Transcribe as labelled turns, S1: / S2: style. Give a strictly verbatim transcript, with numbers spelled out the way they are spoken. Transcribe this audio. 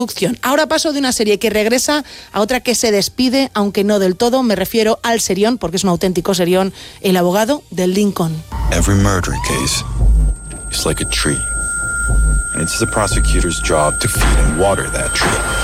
S1: Ahora paso de una serie que regresa a otra que se despide, aunque no del todo. Me refiero al serión, porque es un auténtico serión, El abogado de Lincoln.
S2: Every murder case is like a tree, and it's the prosecutor's job to feed and water that tree.